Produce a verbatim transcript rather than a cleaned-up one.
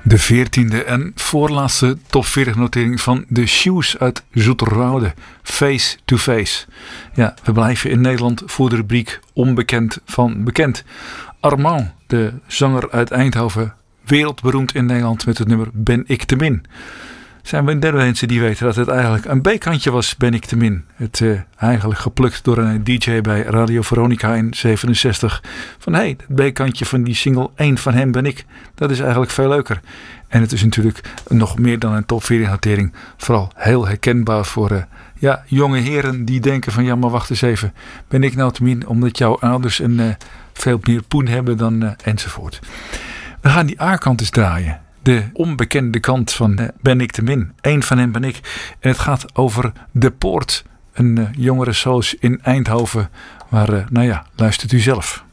De veertiende en voorlaatste top veertig notering van de Shoes uit Zoeterwoude. Face to Face. Ja, we blijven in Nederland voor de rubriek Onbekend van Bekend. Armand, de zanger uit Eindhoven, wereldberoemd in Nederland met het nummer Ben ik te min. Zijn we derde mensen die weten dat het eigenlijk een B-kantje was, Ben ik te min. Het uh, eigenlijk geplukt door een D J bij Radio Veronica in zevenenzestig. Van hé, hey, het B-kantje van die single één van hem ben ik. Dat is eigenlijk veel leuker. En het is natuurlijk nog meer dan een top veertig notering. Vooral heel herkenbaar voor uh, ja, jonge heren die denken van ja, maar wacht eens even. Ben ik nou te min omdat jouw ouders een, uh, veel meer poen hebben dan uh, enzovoort. We gaan die A-kant eens draaien. De onbekende kant van uh, Ben ik te min. Eén van hen ben ik. En het gaat over De Poort. Een uh, jongerensoos in Eindhoven. Maar uh, nou ja, luistert u zelf.